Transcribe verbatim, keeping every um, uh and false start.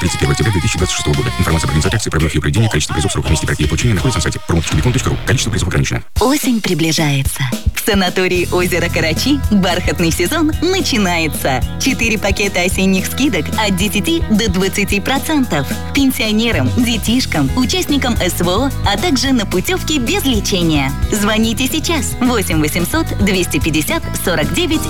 тридцать первое октября две тысячи двадцать шестого года. Информация про организацию акции, правила ее проведения, количество призов, срок месте проекта и получения находится на сайте промо точка бекон точка ру. Количество призов ограничено. Осень приближается. В санатории озера Карачи бархатный сезон начинается. Четыре пакета осенних скидок от десяти до двадцати процентов. Пенсионерам, детишкам, участникам СВО, а также на путевки без лечения. Звоните сейчас. восемь восемьсот двести пятьдесят сорок девять